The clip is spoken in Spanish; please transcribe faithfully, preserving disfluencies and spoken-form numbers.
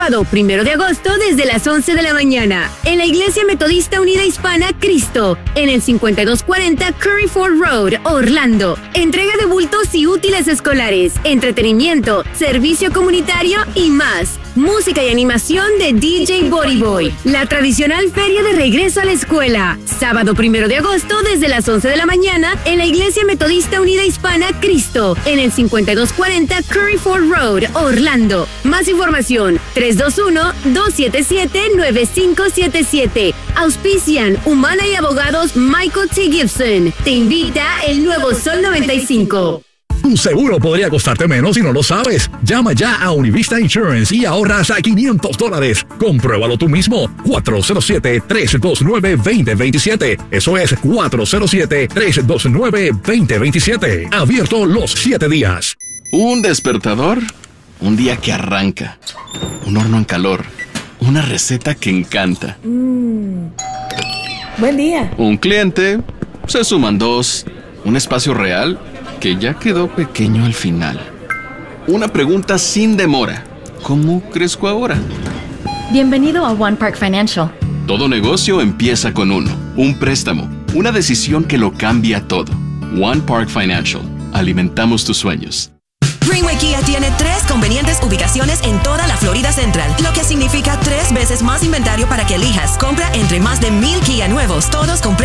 Sábado primero de agosto desde las once de la mañana en la Iglesia Metodista Unida Hispana Cristo, en el cincuenta y dos cuarenta Curry Ford Road, Orlando. Entrega de bultos y útiles escolares, entretenimiento, servicio comunitario y más. Música y animación de D J Body Boy. La tradicional feria de regreso a la escuela. Sábado primero de agosto desde las once de la mañana en la Iglesia Metodista Unida Hispana Cristo, en el cincuenta y dos cuarenta Curry Ford Road, Orlando. Más información, tres dos uno, dos siete siete, nueve cinco siete siete. Auspician Humana y Abogados Michael T. Gibson. Te invita el nuevo Sol noventa y cinco. Tu seguro podría costarte menos si no lo sabes. Llama ya a Univista Insurance y ahorra hasta quinientos dólares. Compruébalo tú mismo. cuatro cero siete, tres dos nueve, dos cero dos siete. Eso es cuatro cero siete, tres dos nueve, dos cero dos siete. Abierto los siete días. Un despertador, un día que arranca. Un horno en calor. Una receta que encanta. Mm. Buen día. Un cliente, se suman dos. Un espacio real que ya quedó pequeño al final. Una pregunta sin demora. ¿Cómo crezco ahora? Bienvenido a One Park Financial. Todo negocio empieza con uno. Un préstamo. Una decisión que lo cambia todo. One Park Financial. Alimentamos tus sueños. Greenway Kia tiene tres convenientes ubicaciones en toda la Florida Central, lo que significa tres veces más inventario para que elijas. Compra entre más de mil Kia nuevos, todos con